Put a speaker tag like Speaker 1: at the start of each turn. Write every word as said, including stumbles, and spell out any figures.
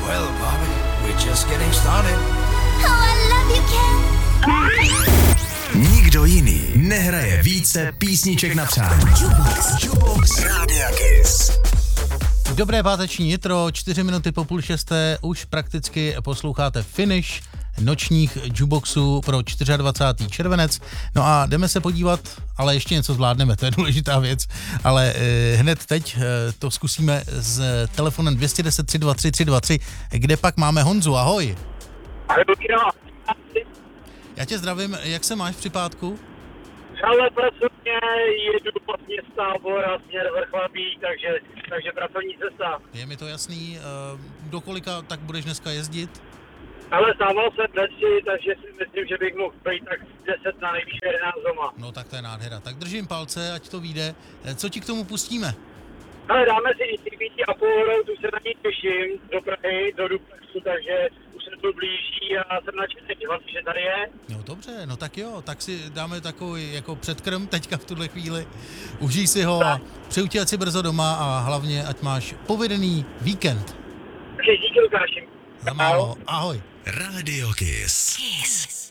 Speaker 1: Well, Bobby, we're just getting started.
Speaker 2: Oh, I love you, Ken.
Speaker 3: Nikdo jiný nehraje více písniček na přání. Jukebox. Jukebox Rádia Kiss.
Speaker 4: Dobré páteční jitro, čtyři minuty po půl šesté, už prakticky posloucháte finish nočních jukeboxů pro dvacátého čtvrtého červenec. No a jdeme se podívat, ale ještě něco zvládneme, to je důležitá věc, ale eh, hned teď eh, to zkusíme s telefonem dvě jedna deset, tři dva tři, tři dva tři, kde pak máme Honzu, ahoj. Já tě zdravím, jak se máš při pátku?
Speaker 5: Ale pracovně jedu od města Bora směr Vrchlabí, takže, takže pracovní cesta.
Speaker 4: Je mi to jasný, do kolika tak budeš dneska jezdit?
Speaker 5: Ale stával jsem ve tři, takže si myslím, že bych mohl být tak deset na nejvýš jedenáct doma.
Speaker 4: No tak to je nádhera, tak držím palce, ať to vyjde. Co ti k tomu pustíme?
Speaker 5: Ale dáme si i C B T a půl, tu se na ní těším, do Prahy, do Duplexu, takže už se to blíží a jsem nadšený, hlavně, že tady je.
Speaker 4: No dobře, no tak jo, tak si dáme takový jako předkrm teďka v tuhle chvíli. Užij si ho a přeju ti, ať si brzo doma a hlavně, ať máš povedený víkend.
Speaker 5: Takže díky, Lukáši.
Speaker 4: Za málo, ahoj.
Speaker 3: Radio Kiss.
Speaker 2: Kiss.